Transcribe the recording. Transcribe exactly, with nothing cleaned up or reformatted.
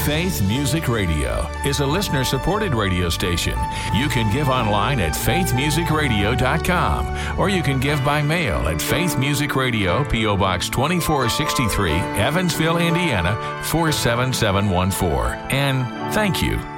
Faith Music Radio is a listener-supported radio station. You can give online at faith music radio dot com, or you can give by mail at Faith Music Radio, P O Box twenty-four sixty-three, Evansville, Indiana, four seven seven one four. And thank you